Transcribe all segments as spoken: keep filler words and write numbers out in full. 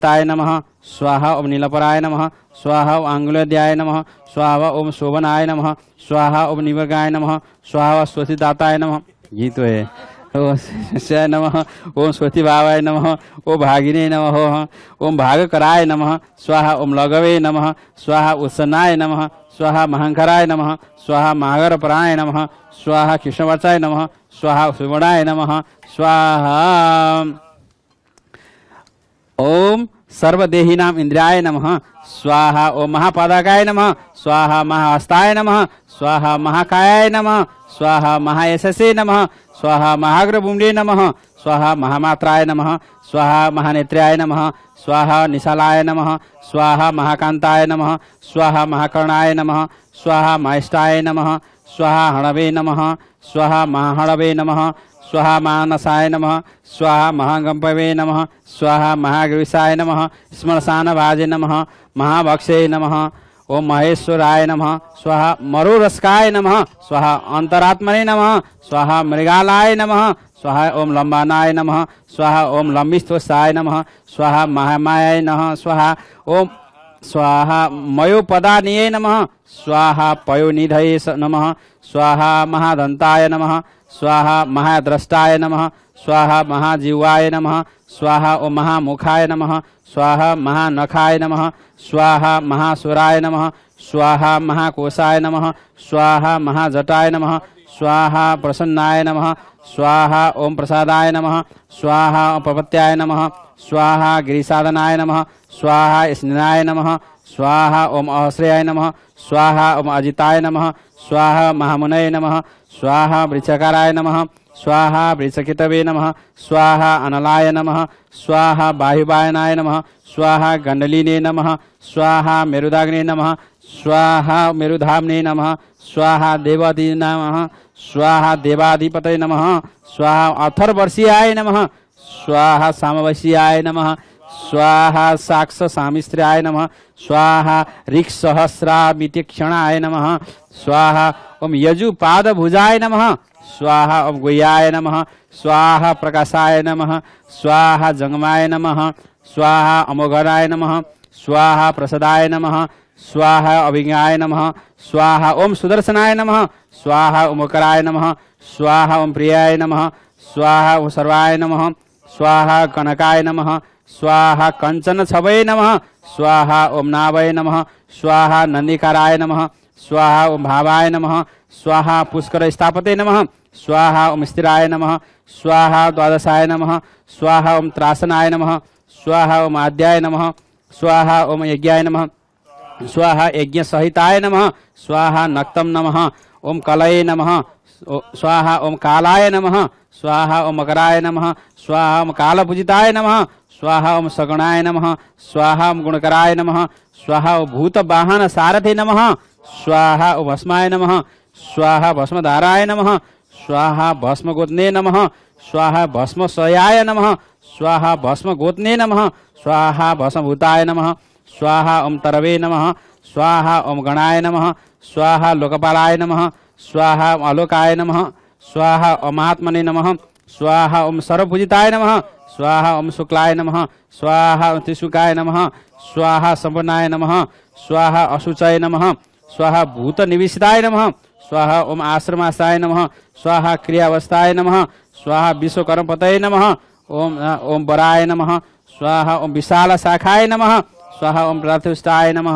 ताय नमः स्वाहा ओम नीलपराय नमः स्वाहा ओम आंगुल्योदयाय नमः स्वाहा ओम शोभनाय नमः स्वाहा ओम निवर्गाय नमः स्वाहा स्वस्तिदाताय नमः। ये तो है। ओम नमः ओम स्वस्ति भावाय नमः ओम भागिने नमः ओम भागकराय नमः स्वाहा ओम लघवे नमः स्वाहा उत्सन्नाय नमः स्वाहा महंकराय नमः स्वाहा महागरपराय नमः स्वाहा कृष्णवत्साय नमः स्वाहा सुवर्णाय नमः स्वाहा ओम सर्वदेहिनाम इंद्रियाय नमः स्वाहा ओम महापादकाय नमः स्वाहा महाहस्ताय नमः स्वाहा महाकायाय नमः स्वाहा महायशसे नमः स्वाहा महाग्रभूम्ने नमः स्वाहा महामात्राय नमः स्वाहा महानेत्र्याय नमः स्वाहा निशालाय नमः स्वाहा महाकांताय नमः स्वाहा महाकर्णाय नमः स्वाहा माहिष्ठाय नमः स्वाहा हणवे नमः स्वाहा महाहणवे नमः स्वाहा मानसाय नमः स्वाहा महागंपवे नमः स्वाहा महाग्रीसाय नमः स्मरसानभाजे नमः महाभक्षे नमः ओम महेश्वराय नमः स्वाहा मरुरस्काय नमः स्वाहा अंतरात्मने नमः स्वाहा मृगालाय नमः स्वाहा ओम लंबानाय नमः स्वाहा ओम लंबिस्थोसाय नमः स्वाहा महामायाय नमः स्वाहा ओम स्वाहा मयोपदानीय नमः स्वाहा पयोनिधये नमः स्वाहा महादंताय नमः स्वाहा महाद्रष्टाय नमः स्वाहा महाजीवाय नमः स्वाहा ओम महामुखाय नमः स्वाहा महानखाय नमः स्वाहा महासुराय नमः स्वाहा महाकोशाय नमः स्वाहा महाजटाय नमः स्वाहा प्रसन्नाय नमः स्वाहा ओम प्रसादाय नमः स्वाहा प्रपत्याय नमः स्वाहा गिरिसाधनाय नमः स्वाहा स्नेहाय नमः स्वाहा ओम अहस्रयाय नमः स्वाहा ओम अजिताय नमः स्वाहा महामुनये नमः स्वाहा वृक्षकाराय नमः स्वाहा वृक्षकितवे नमः स्वाहा अनलाय नमः स्वाहा बाहुवायनाय नमः स्वाहा गंडलीने नमः स्वाहा मेरुदाग्ने नमः स्वाहा मेरुधाम्ने नमः स्वाहा देवादि नमः स्वाहा देवाधिपतये नमः स्वाहा अथर्वर्षीयाय नमः स्वाहा सामवशीयाय नमः स्वाहा साक्ष सामिस्त्र्याय नमः स्वाहा ऋक्सहस्रामितिक्षणाय नमः स्वाहा ओम यजुपादभुजाय नमः स्वाहा ओम गुह्याय नमः स्वाहा प्रकाशाय नमः स्वाहा जंगमाय नमः स्वाहा अमोघराय नमः स्वाहा प्रसदाय नमः स्वाहा अभिज्ञाय नमः स्वाहा ओम सुदर्शनाय नमः स्वाहा ओमकराय नमः स्वाहा ओम प्रियाय नमः स्वाहा ओम सर्वाय नमः स्वाहा कनकाय नमः स्वाहा कंचन छवये नमः स्वाहा ओम नाभये नमः स्वाहा नंदिकाराय नमः स्वाहा ओम भावाय नमः स्वाहा पुष्कर स्थापते नमः स्वाहा ओम स्थिराय नमः स्वाहा द्वादशाय नमः स्वाहा ओम त्रासनाय नमः स्वाहा ओम आद्याय नमः स्वाहा ओम यज्ञाय नमः स्वाहा यज्ञ सहिताय नमः स्वाहा नक्तम नमः ओम कलये नमः स्वाहा ओम कालाय नमः स्वाहा ओम मकराय नमः स्वाहा ओम कालपूजिताय नमः स्वाहा ओम सगुणाय नमः स्वाहा ओम गुणकराय नमः स्वाहा ओम भूतवाहन सारथे नमः स्वाहा ओम भस्माय नमः स्वाहा भस्मधाराय नमः स्वाहा भस्मगोत्ने नमः स्वाहा भस्मशयाय नमः स्वाहा भस्मगोत्ने नमः स्वाहा भस्मभूताय नमः स्वाहा ओम तरवे नमः स्वाहा ओम गणाय नमः स्वाहा लोकपालाय नमः स्वाहा ओम आलोकाय नमः स्वाहा ओम आत्मने नमः स्वाहा ओम सर्वपूजिताय नमः स्वाहा ओम शुक्लाय नमः स्वाहा ओम त्रिशुकाय नमः स्वाहा संपन्नाय नमः स्वाहा अशुचाय नमः स्वाहा भूत निविष्टाय नमः स्वाहा ओम आश्रमासाय नमः स्वाहा क्रियावस्थाय नमः स्वाहा विश्वकर्मपतये नमः ओम ओम वराय नमः स्वाहा ओम विशाल शाखाय नमः स्वाहा ओम प्रातुष्टाय नमः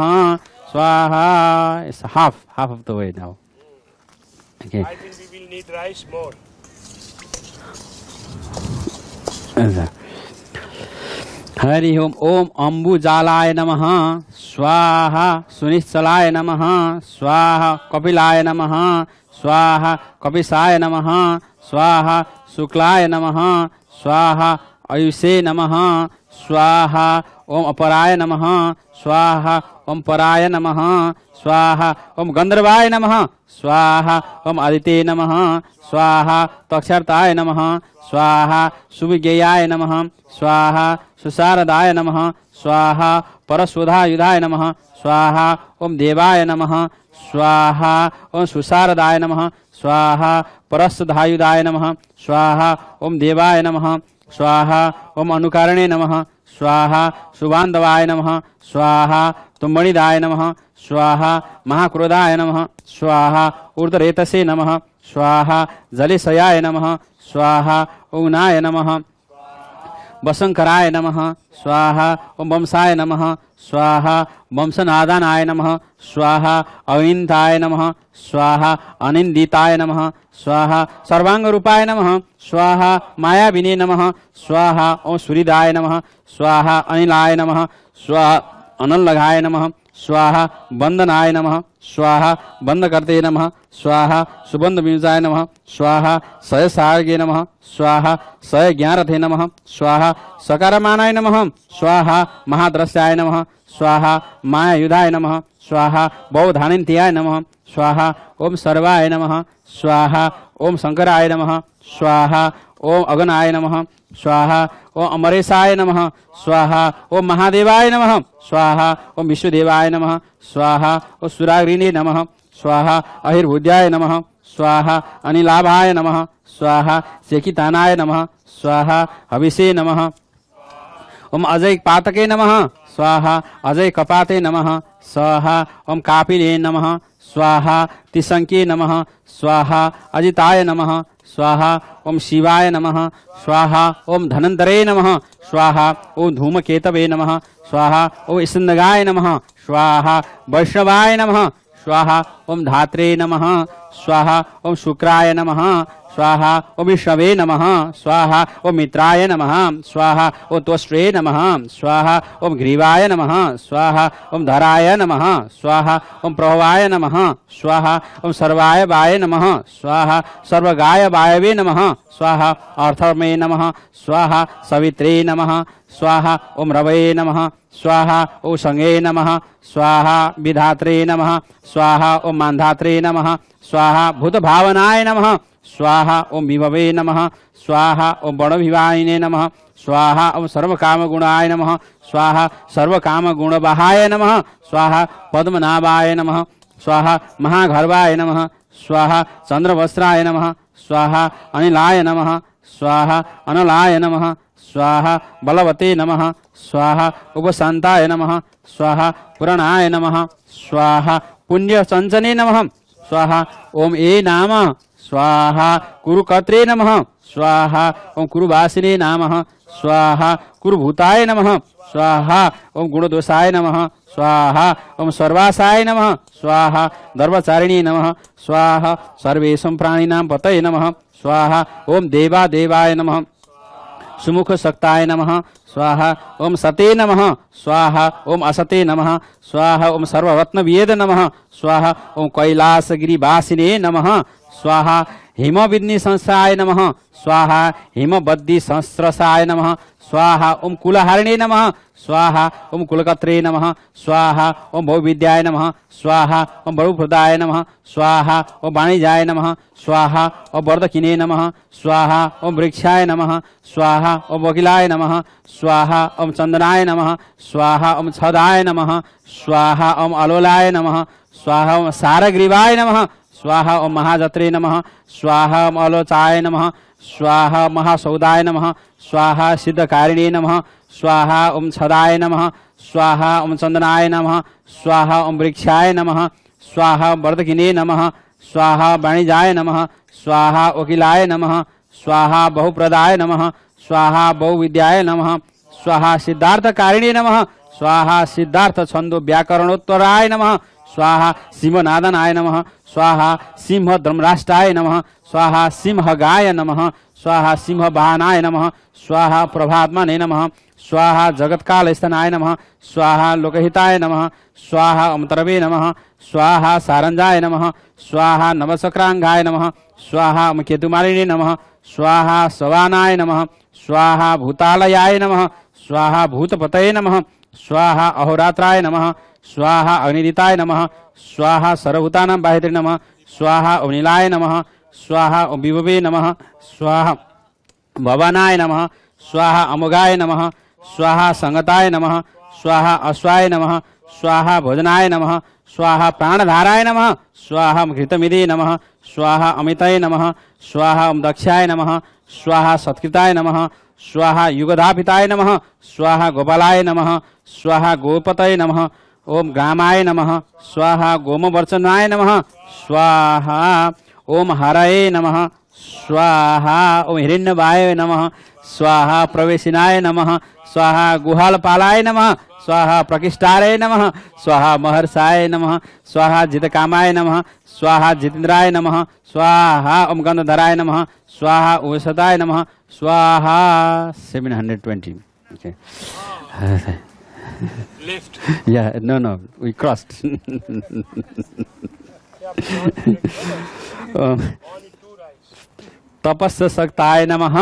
स्वाहा. It's half half of the way now. Okay. I think we will need rice more. Hari Om. Om अम्बुजालाय नमः स्वाहा सुनिश्चलाय नमः स्वाहा कपिलाय नमः स्वाहा कपिशाय नमः स्वाहा शुक्लाय नमः स्वाहा आयुषे नमः स्वाहा ओम अपराय नमः स्वाहा ओम पराय नमः स्वाहा ओम गंधर्वाय नमः स्वाहा ओम आदिते नमः स्वाहा तक्षर्ताय नमः स्वाहा सुविज्ञेयाय नमः स्वाहा सुशारदाय नमः स्वाहा परशोधायुधाय नमः स्वाहा ओम देवाय नमः स्वाहा ओम सुशारदाय नमः स्वाहा परशोधायुधाय नमः स्वाहा ओम देवाय नमः स्वाहा ओम अनुकारणे नमः स्वाहा सुबान्धवाय नमः स्वाहा तुम्बणिदाय नमः स्वाहा महाक्रोधाय नमः स्वाहा ऊर्ध्वरेतसे नमः स्वाहा जलेशयाय नमः स्वाहा उग्नाय नमः वसंकराय नमः स्वाहा ओम वंशाय नमः स्वाहा वंशनादानाय नमः स्वाहा अविन्ताय नमः स्वाहा अनिन्दिताय नमः स्वाहा सर्वांगरूपाय नमः स्वाहा मायाविने नमः स्वाहा ओम सूर्यदाय नमः स्वाहा अनिलाय नमः स्वाहा अनलघाय नमः स्वाहा बंदनाय नमः स्वाहा बंदकर्ते नमः स्वाहा सुबंध विंजाय नमः स्वाहा सयसार्गे नमः स्वाहा सय ज्ञारथे नमः स्वाहा सकारमानाय नमः स्वाहा महाद्रस्याय नमः स्वाहा मायायुधाय नमः स्वाहा बहुधानिन्त्याय नमः स्वाहा ओम सर्वाय नमः स्वाहा ओम शंकराय नमः स्वाहा ओम अगनाय नमः स्वाहा ओम अमरेशाय नमः स्वाहा ओम महादेवाय नमः स्वाहा ओम विश्वदेवाय नमः स्वाहा ओम सुराग्रिणे नमः स्वाहा अहिर्भुद्याय नमः स्वाहा अनिलाभाय नमः स्वाहा सेकितानाय नमः स्वाहा हविषे नमः ओम अजय पातके नमः स्वाहा अजय कपाते नमः स्वाहा ओम कापिले नमः स्वाहा तिशंके नमः स्वाहा अजिताय नमः स्वाहा ओम शिवाय नमः स्वाहा ओम धनंतरे नमः स्वाहा ओम धूमकेतवे नमः स्वाहा ओम स्कंदगाय नमः स्वाहा वैष्णवाय नमः स्वाहा ओम धात्रे नमः स्वाहा ओम शुक्राय नमः स्वाहा ओम विष्णवे नमः स्वाहा ओम मित्राय नमः स्वाहा ओम त्वष्ट्रे नमः स्वाहा ओम ग्रीवाय नमः स्वाहा ओम धराय नमः स्वाहा ओम प्रभवाय नमः स्वाहा ओम सर्वाय वाय नमः स्वाहा सर्वगाय वायवे नमः स्वाहा अर्थमे नमः स्वाहा सवित्रे नमः स्वाहा ओम रवये नमः स्वाहा ओम संगे नमः स्वाहा विधात्रे नमः स्वाहा ओम मान्धात्रे नमः स्वाहा भूतभावनाय नमः स्वाहा ओम विभवे नमः स्वाहा ओम बड़भिवायिने नमः स्वाहा ओम सर्वकामगुणाय नमः स्वाहा सर्वकामगुणवहाय नमः स्वाहा पद्मनाभाय नमः स्वाहा महागर्वाय नमः स्वाहा चंद्रवस्त्राय नमः स्वाहा अनिलाय नमः स्वाहा अनलाय नमः स्वाहा बलवते नमः स्वाहा उपशान्ताय नमः स्वाहा पुराणाय नमः स्वाहा पुण्यचंचने नमः स्वाहा ओम ए नाम स्वाहा कुरुकर्त्रे नमः स्वाहा ओम कुरुवासिने नमः स्वाहा कुरुभूताय नमः स्वाहा ओम गुणदोषाय नमः स्वाहा ओम सर्वासाय नमः स्वाहा धर्मचारिणी नमः स्वाहा सर्वेषां प्राणिनां पतये नमः स्वाहा ओम देवा देवाय नमः सुमुख सक्ताय नमः स्वाहा ओम सते नमः स्वाहा ओम असते नमः स्वाहा ओम सर्वरत्नवेद नमः स्वाहा ओम कैलासगिरिवासिने नमः स्वाहा हिमविद्नि संस्थाय नमः स्वाहा हिमबद्दि संस्त्रसाय नमः स्वाहा ओम कुलहारिणे नमः स्वाहा ओम कुलकर्त्रे नमः स्वाहा ओम बहुविद्याय नमः स्वाहा ओम बहुप्रदाय नमः स्वाहा ओम वाणिजाय नमः स्वाहा ओम वर्धकिने नमः स्वाहा ओम वृक्षाय नमः स्वाहा ओम वकिलाय नमः स्वाहा ओम चंदनाय नमः स्वाहा ओम छदाय नमः स्वाहा ओम अलोलाय नमः स्वाहा ओम सारग्रीवाय नमः स्वाहा ओम महाजत्रे नमः स्वाहा ओम अलोचाय नमः स्वाहा महासौदाय नमः स्वाहा सिद्धकारिणे नमः स्वाहा ओम छदाय नमः स्वाहा ओम चंदनाय नमः स्वाहा ओम वृक्षाय नमः स्वाहा वर्धकिने नमः स्वाहा वाणिजाय नमः स्वाहा वकिलाय नमः स्वाहा बहुप्रदाय नमः स्वाहा बहुविद्याय नमः स्वाहा सिद्धार्थकारिणे नमः स्वाहा सिद्धार्थ छंदो व्याकरणोत्तराय नमः स्वाहा सिंहनादनाय नमः स्वाहा सिंह धर्मराष्ट्राय नमः स्वाहा सिंहगाय नमः स्वाहा सिंहवाहनाय नमः स्वाहा प्रभात्मने नमः स्वाहा जगत्कालस्थनाय नमः स्वाहा लोकहिताय नमः स्वाहा अमतरवे नमः स्वाहा सारंजाय नमः स्वाहा नवचक्रांगाय नमः स्वाहा केतुमालिने नमः स्वाहा सवानाय नमः स्वाहा भूतालयाय नमः स्वाहा भूतपतये नमः स्वाहा अहोरात्राय नमः स्वाहा अग्निदिताय नमः स्वाहा सर्वभूतानां बाहित्रे नमः स्वाहा अनिलाय नमः स्वाहा विभवे नमः स्वाहा भवानाय नमः स्वाहा अमोघाय नमः स्वाहा संगताय नमः स्वाहा अश्वाय नमः स्वाहा भोजनाय नमः स्वाहा प्राणधाराय नमः स्वाहा घृतमिदे नमः स्वाहा अमिताय नमः स्वाहा दक्षाय नमः स्वाहा सत्कृताय नमः स्वाहा युगधापिताय नमः स्वाहा गोपालाय नमः स्वाहा गोपतये नमः ओम ग्रामाय नमः स्वाहा गोमवर्चनाय नमः स्वाहा ओम हरये नमः स्वाहा ओम हिरण्यवाय नमः स्वाहा प्रवेशिनाय नमः स्वाहा गुहालपालाय नमः स्वाहा प्रकिष्टारय नमः स्वाहा महर्षाय नमः स्वाहा जितकामाय नमः स्वाहा जितेन्द्राय नमः स्वाहा ओम गंधधराय नमः स्वाहा औषधाय नमः स्वाहा seven hundred twenty. Okay. Lift. Yeah, no, no, we crossed. um, तपस्य शक्ताय नमः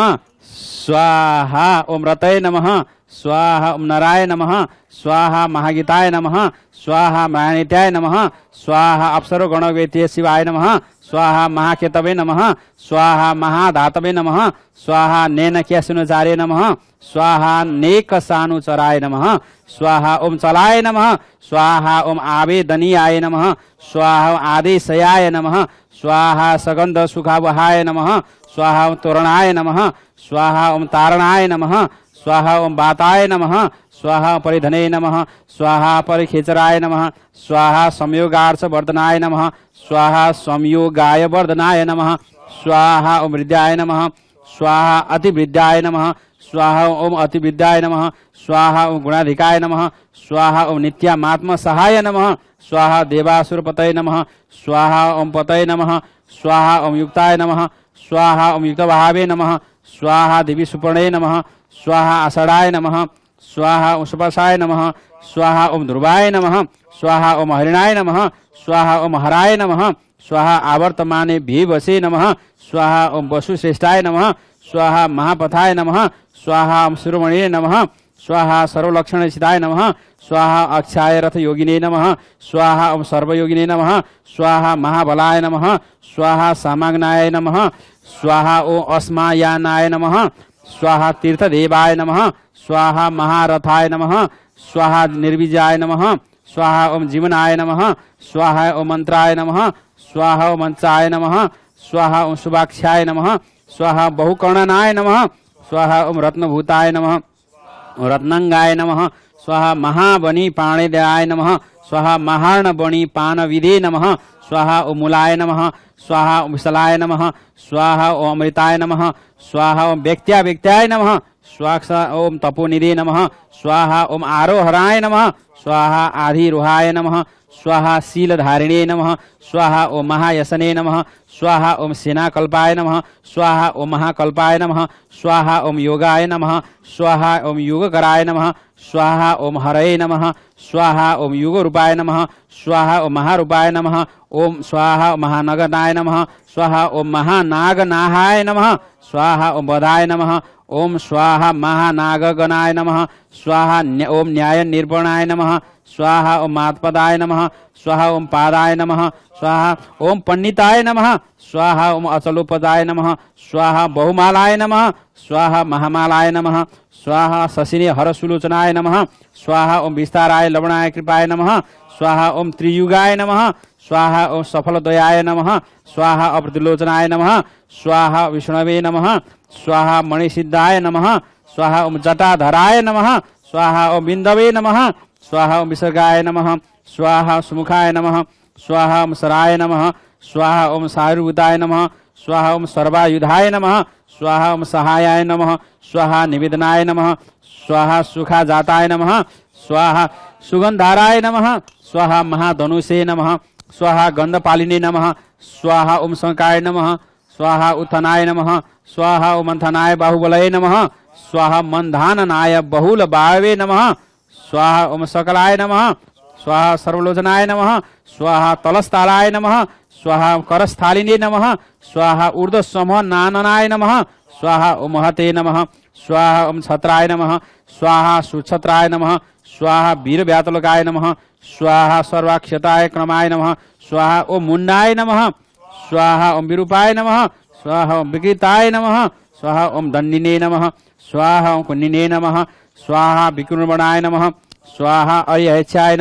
स्वाहा ओम रतये नमः स्वाहा ओम नराय नमः स्वाहा महागीताय नमः स्वाहा महानित्याय नमः स्वाहा अप्सरो गणवेत्य शिवाय नमः स्वाहा महाकेतवे नमः स्वाहा महाधातवे नमः स्वाहा नेनक्यसुनुचार्य नमः स्वाहा नेकसानुचराय नमः स्वाहा ओम चलाय नमः स्वाहा ओम आवेदनीयाय नमः स्वाहा ओम आदेशयाय नमः स्वाहा सगंध सुखावहाय नमः स्वाहा ओम तोरणाय नमः स्वाहा ओम तारणाय नमः स्वाहा ओम बाताय नमः स्वाहा परिधने नमः स्वाहा परिखेचराय नमः स्वाहा संयोगार्थ वर्धनाय नमः स्वाहा संयोगाय वर्धनाय नमः स्वाहा ओम विद्याय नमः स्वाहा अतिविद्याय नमः स्वाहा ओम अतिविद्याय नमः स्वाहा ओम गुणाधिकाय नमः स्वाहा ओम नित्यामात्म सहाय नमः स्वाहा देवासुरपतये नमः स्वाहा ओम पतये नमः स्वाहा ओम युक्ताय नमः स्वाहा ओम युक्तभावे नमः स्वाहा देवी सुपर्णे नमः स्वाहा आषाढ़ाय नमः स्वाहा ओम सुपसाय नमः स्वाहा ओम ध्रुवाय नमः स्वाहा ओम हरिणाय नमः स्वाहा ओम हराय नमः स्वाहा आवर्तमाने भीवसे नमः स्वाहा ओम वसुश्रेष्ठाय नमः स्वाहा महापथाय नमः स्वाहा ओम शिरोमणे नमः स्वाहा सर्वलक्षणसिताय नमः स्वाहा अक्षाय रथ योगिने नमः स्वाहा ओम सर्वयोगिने नमः स्वाहा महाबलाय नमः स्वाहा सामाग्नाय नमः स्वाहा ओम अस्मायानाय नमः स्वाहा तीर्थदेवाय नमः स्वाहा महारथाय नमः स्वाहा निर्विजाय नमः स्वाहा ओम जीवनाय नमः स्वाहा ओम मंत्राय नमः स्वाहा ओम मंचाय नमः स्वाहा ओम शुभाक्षाय नमः स्वाहा बहुकर्णनाय नमः स्वाहा ओम रत्नभूताय नमः रत्नांगाय नमः स्वाहा महाबनी पाणिदयाय नमः स्वाहा महार्णबणी पानविदे नमः स्वाहा ओम मूलाय नमः स्वाहा ओम विशलाय नमः स्वाहा ओम अमृताय नमः स्वाहा ओम व्यक्त्या व्यक्त्याय नमः स्वाहा ओम तपोनिधे नमः स्वाहा ओम आरोहराय नमः स्वाहा आधिरोहाय नमः स्वाहा शीलधारिणे नमः स्वाहा ओम महायसने नमः स्वाहा ओम सेनाकल्पाय नमः स्वाहा ओम महाकल्पाय नमः स्वाहा ओम योगाय नमः स्वाहा ओम योगकराय नमः स्वाहा ओम हरये नमः स्वाहा ओम योगरूपाय नमः स्वाहा ओम महारूपाय नमः ओम स्वाहा ओम महानगनाय नमः स्वाहा ओम महानागनाहाय नमः स्वाहा ओम बधाय नमः ओम स्वाहा महानागगणाय नमः स्वाहा ओम न्याय निर्पणाय नमः स्वाहा ओम मातपदाय नमः स्वाहा ओम पादाय नमः स्वाहा ओम पंडिताय नमः स्वाहा ओम अचलोपदाय नमः स्वाहा बहुमालाय नमः स्वाहा महामालाय नमः स्वाहा शशिने हरसुलोचनाय नमः स्वाहा ओम विस्ताराय लवणाय कृपाय नमः स्वाहा ओम त्रियुगाय नमः स्वाहा ओम सफलदयाय नमः स्वाहा अप्रतिलोचनाय नमः स्वाहा विष्णवे नमः स्वाहा मणिसिद्धाय नमः स्वाहा ओम जटाधराय नमः स्वाहा ओम बिंदवे नमः स्वाहा ओम विसर्गाय नमः स्वाहा सुमुखाय नमः स्वाहा ओम सराय नमः स्वाहा ओम सायुर्भूताय नमः स्वाहा ओम सर्वायुधाय नमः स्वाहा ओम सहायाय नमः स्वाहा निवेदनाय नमः स्वाहा सुखाजाताय नमः स्वाहा सुगंधाराय नमः स्वाहा महाधनुषे नमः स्वाहा गंधपालिने नमः स्वाहा ओम शंकाय नमः स्वाहा उत्थनाय नमः स्वाहा ओम मंथनाय बाहुबलये नमः स्वाहा मंधाननाय बहुल बावे नमः स्वाहा ओम सकलाय नमः स्वाहा सर्वलोचनाय नमः स्वाहा तलस्थालाय नमः स्वाहा करस्थालिने नमः स्वाहा ऊर्ध्वसमः नाननाय नमः स्वाहा ओम महते नमः स्वाहा ओम छत्राय नमः स्वाहा सुछत्राय नमः स्वाहा वीरव्यातलकाय नमः स्वाहा सर्वाक्षताय क्रमाय नमः स्वाहा ओम मुंडाय नमः स्वाहा ओम विरूपाय नमः स्वाहा ओम विकृताय नमः स्वाहा ओम दंडिने नमः स्वाहा ओम कुंडिने नमः स्वाहा विकृणवणाय नमः स्वाहा अरिहच्छाय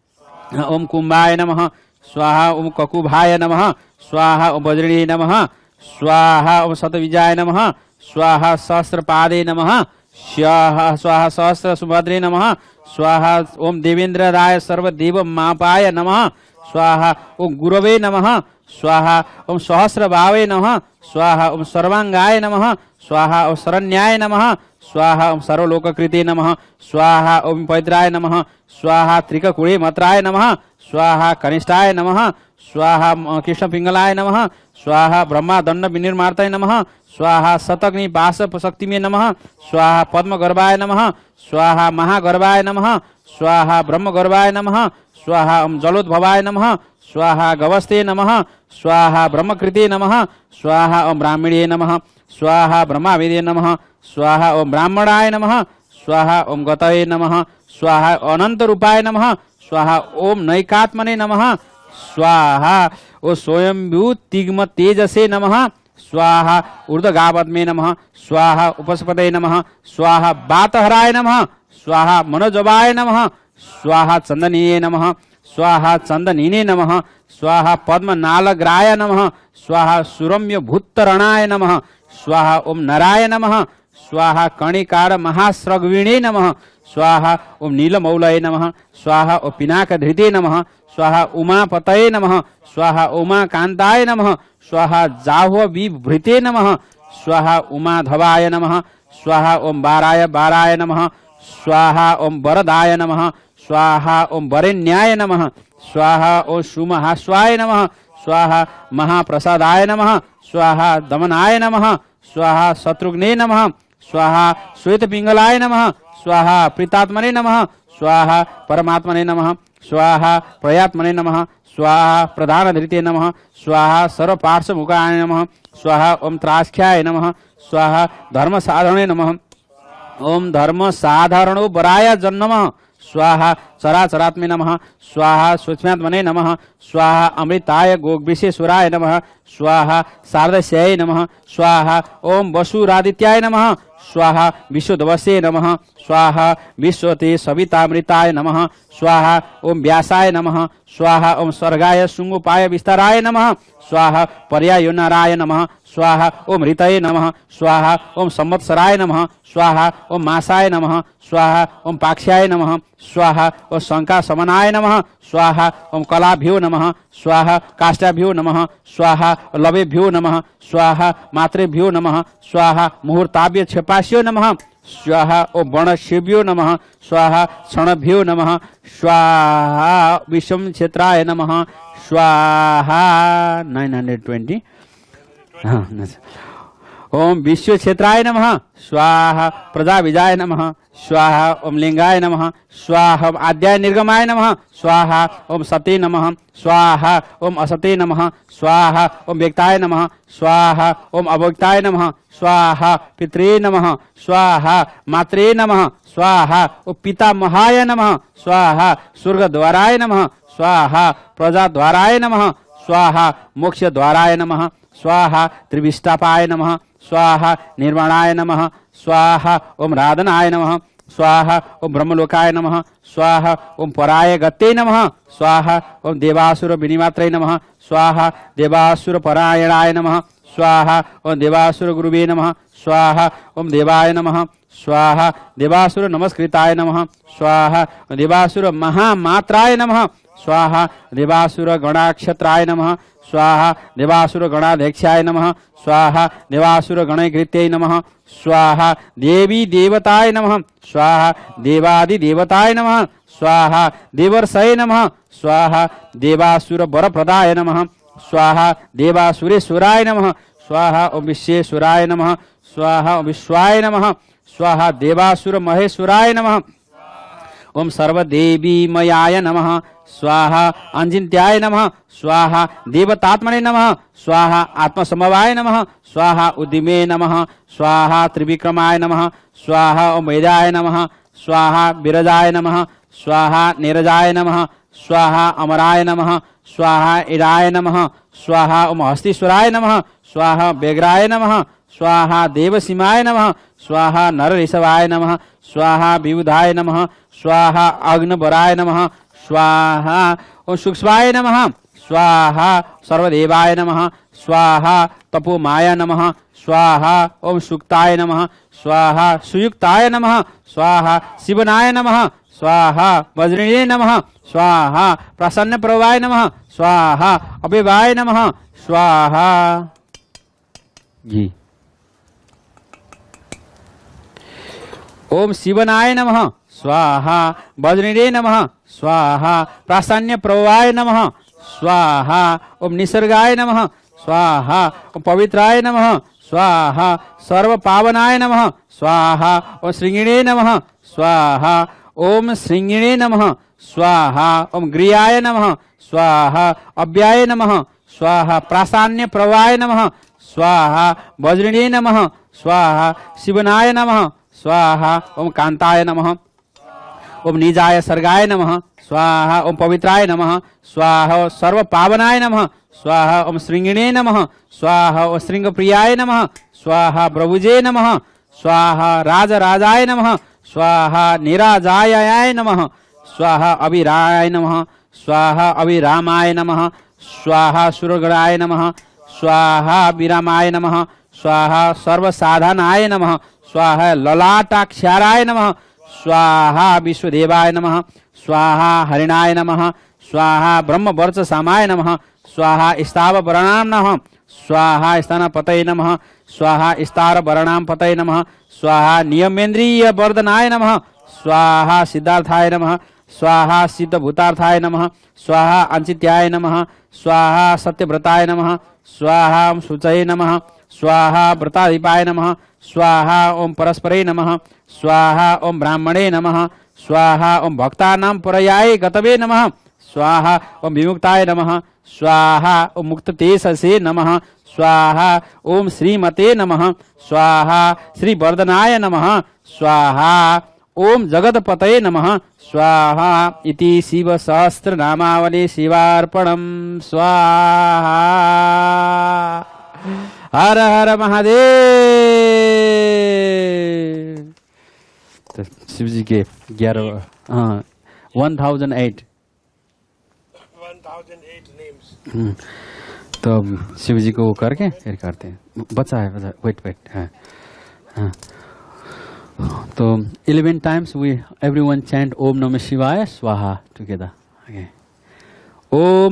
नमः ओम कुंभाय नमः स्वाहा ओम ककुभाय नमः स्वाहा ओम वज्रिणे नमः स्वाहा ओम शतविजाय नमः स्वाहा सहस्रपादे नमः स्वाहा स्वाहा सहस्र सुभद्रे नमः स्वाहा ओम देवेंद्रराय सर्वदेव मापाय नमः स्वाहा ओम गुरवे नमः स्वाहा ओम सहस्रभावे नमः स्वाहा ओम सर्वांगाय नमः स्वाहा ओम शरण्याय नमः स्वाहा ओम सर्वलोककृते नमः स्वाहा ओम पैत्राय नमः स्वाहा त्रिककुळे मत्राय नमः स्वाहा कनिष्ठाय नमः स्वाहा कृष्णपिंगलाय नमः स्वाहा ब्रह्मा दंड विनिर्मार्ताय नमः स्वाहा शतग्नि पाश शक्तिमे नमः स्वाहा पद्मगर्भाय नमः स्वाहा महागर्भाय नमः स्वाहा ब्रह्मगर्भाय नमः स्वाहा ओम जलोद्भवाय नमः स्वाहा गवस्ते नमः स्वाहा ब्रह्मकृते नमः स्वाहा ओम ब्राह्मणे नमः स्वाहा ब्रह्मावेदे नमः स्वाहा ओम ब्राह्मणाय नमः स्वाहा ओम गतये नमः स्वाहा अनंत रूपाय नमः स्वाहा ओम नैकात्मने नमः स्वाहा ओ स्वयंभू तिग्म तेजसे नमः स्वाहा ऊर्ध्वगावत्मे नमः स्वाहा उपस्पदये नमः स्वाहा वातहराय नमः स्वाहा मनोजवाय नमः स्वाहा चंदनीये नमः स्वाहा चंदनीने नमः स्वाहा पद्मनालग्राय नमः स्वाहा सुरम्य भूतरणाय नमः स्वाहा ओम नराय नमः स्वाहा कणिकार महास्रग्विणे नमः स्वाहा ओम नीलमौलये नमः स्वाहा ओम पिनाकधृते नमः स्वाहा उमापतये नमः स्वाहा उमाकांताय नमः स्वाहा जाह्वविभृते नमः स्वाहा उमाधवाय नमः स्वाहा ओम बाराय बाराय नमः स्वाहा ओम वरदाय नमः स्वाहा ओम वरेण्याय नमः स्वाहा ओम सुमहाश्वाय नमः स्वाहा महाप्रसादाय नमः स्वाहा दमनाय नमः स्वाहा शत्रुघ्ने नमः स्वाहा श्वेतपिंगलाय नमः स्वाहा प्रीतात्मने नमः स्वाहा परमात्मने नमः स्वाहा प्रयात्मने नमः स्वाहा प्रधानधृते नमः स्वाहा सर्वपार्श्वमुखाय नमः स्वाहा ओम त्रास्ख्याय नमः स्वाहा धर्मसाधने नमः ओम धर्मसाधारणो वराय जन्मः स्वाहा चराचरात्मे नमः स्वाहा सूक्ष्मात्मने नमः स्वाहा अमृताय गोग्विशेश्वराय नमः स्वाहा शारदस्याय नमः स्वाहा ओम वसुरादित्याय नमः स्वाहा विश्वदवसे नमः स्वाहा विश्वते सवितामृताय नमः स्वाहा ओम व्यासाय नमः स्वाहा ओम स्वर्गाय शुंगोपाय विस्ताराय नमः स्वाहा पर्यायोनाराय नमः स्वाहा ओम ऋतये नमः स्वाहा ओम संवत्सराय नमः स्वाहा ओम मासाय नमः स्वाहा ओम पाक्ष्याय नमः स्वाहा ओम शंका समनाय नमः स्वाहा ओम कलाभ्यो नमः स्वाहा काष्ठाभ्यो नमः स्वाहा लवेभ्यो नमः स्वाहा मात्रेभ्यो नमः स्वाहा मुहूर्ताभ्य क्षपास्यो नमः स्वाहा ओम वर्णशेभ्यो नमः स्वाहा क्षणभ्यो नमः स्वाहा विषम क्षेत्राय नमः स्वाहा नाइन हंड्रेड ट्वेंटी ओम विश्व क्षेत्राय नमः स्वाहा प्रजा विजाय नमः स्वाहा ओम लिंगाय नमः स्वाहा आद्याय निर्गमाय नमः स्वाहा ओम सते नमः स्वाहा ओम असते नमः स्वाहा ओम व्यक्ताय नमः स्वाहा ओम अव्यक्ताय नमः स्वाहा पित्रे नमः स्वाहा मात्रे नमः स्वाहा ओम पितामहाय नमः स्वाहा स्वर्गद्वाराय नमः स्वाहा प्रजाद्वाराय नमः स्वाहा मोक्षद्वाराय नमः स्वाहा त्रिविष्टापाय नमः स्वाहा निर्वाणाय नमः स्वाहा ओम राधनाय नमः स्वाहा ओम ब्रह्मलोकाय नमः स्वाहा ओम पराय गते नमः स्वाहा ओम देवासुर विनिमात्रे नमः स्वाहा देवासुर परायणाय नमः स्वाहा ओम देवासुर गुरुवे नमः स्वाहा ओम देवाय नमः स्वाहा देवासुर नमस्कृताय नमः स्वाहा देवासुर महामात्राय नमः स्वाहा देवासुर गणाक्षत्राय नमः स्वाहा देवासुर गणाध्यक्षाय नमः स्वाहा देवासुर गणकृत्यै नमः स्वाहा देवी देवताय नमः स्वाहा देवादि देवताय नमः स्वाहा देवर्षये नमः स्वाहा देवासुर वरप्रदाय नमः स्वाहा देवासुरेश्वराय नमः स्वाहा ओम विश्वेश्वराय नमः स्वाहा ओम विश्वाय नमः स्वाहा देवासुर महेश्वराय नमः ओम सर्वदेवीमयाय नमः स्वाहा अंजिन्त्याय नमः स्वाहा देवतात्मने नमः स्वाहा आत्मसमवाय नमः स्वाहा उद्दिमे नमः स्वाहा त्रिविक्रमाय नमः स्वाहा ओम वेदाय नमः स्वाहा विरजाय नमः स्वाहा नीरजाय नमः स्वाहा अमराय नमः स्वाहा इराय नमः स्वाहा ओम हस्तीश्वराय नमः स्वाहा व्यग्राय नमः स्वाहा देवसीमाय नमः स्वाहा नरऋषभाय नमः स्वाहा विबुधाय नमः स्वाहा अग्नवराय नमः स्वाहा ओम सूक्ष्माय नमः स्वाहा सर्वदेवाय नमः स्वाहा तपोमाय नमः स्वाहा ओम सुक्ताय नमः स्वाहा सुयुक्ताय नमः स्वाहा शिवनाय नमः स्वाहा वज्रिणे नमः स्वाहा प्रसन्न प्रभाय नमः स्वाहा अव्यवाय नमः स्वाहा। जी ओम शिवनाय नमः स्वाहा वज्रिणे नमः स्वाहा प्रासान्य प्रवाय नमः स्वाहा ओम निसर्गाय नमः स्वाहा ओम पवित्राय नमः स्वाहा सर्व पावनाय नमः स्वाहा ओम श्रृंगिणे नमः स्वाहा ओम श्रृंगिणे नमः स्वाहा ओम ग्रियाय नमः स्वाहा अव्याय नमः स्वाहा प्रासान्य प्रवाय नमः स्वाहा वज्रिणे नमः स्वाहा शिवनाय नमः स्वाहा ओम कांताय नमः ओम निजाय सर्गाय नमः स्वाहा ओम पवित्राय नमः स्वाहा सर्व पावनाय नमः स्वाहा ओम श्रृंगिणे नमः स्वाहा ओम श्रृंगप्रियाय नमः स्वाहा प्रभुजे नमः स्वाहा राजराजाय नमः स्वाहा निराजायाय नमः स्वाहा अभिराय नमः स्वाहा अभिरामाय नमः स्वाहा सुरगणाय नमः स्वाहा विरामाय नमः स्वाहा सर्वसाधनाय नमः स्वाहा ललाटाक्षाराय नमः स्वाहा विश्वदेवाय नमः स्वाहा हरिणाय नमः स्वाहा ब्रह्मवर्चसामाय नमः स्वाहा स्थावरणां नमः स्वाहा स्थानपतये नमः स्वाहा स्तारवरणां पतये नमः स्वाहा नियमेन्द्रिय वर्धनाय नमः स्वाहा सिद्धार्थाय नमः स्वाहा सिद्धभूतार्थाय नमः स्वाहा अंचित्याय नमः स्वाहा सत्यव्रताय नमः स्वाहा शुचये नमः स्वाहा व्रताधिपाय नमः स्वाहा ओम परस्परे नमः स्वाहा ओम ब्राह्मणे नमः स्वाहा ओम भक्तानां परयाय गतवे नमः स्वाहा ओम विमुक्ताय नमः स्वाहा ओम मुक्ततेजसे नमः स्वाहा ओम श्रीमते नमः स्वाहा श्री वर्धनाय नमः स्वाहा ओम जगतपतये नमः स्वाहा इति शिव सहस्त्र नामावली शिवार्पणम स्वाहा। हर हर महादेव। तो शिव जी के ग्यारह हाँ वन thousand at one thousand eight names. तो शिव जी को वो करके फिर करते हैं। बचा है बचा वेट वेट हाँ हाँ तो eleven times we everyone chant Om Namah Shivaya Swaha together. Okay. Om